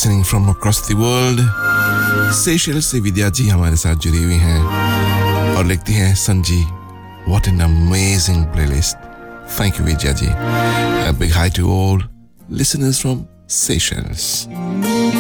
listening from across the world. Seychelles से विद्या जी हमारे साथ जुड़ी हुई हैं और लिखती हैं संजी, what an amazing playlist. Thank you Vidya ji. A big hi to all listeners from Seychelles.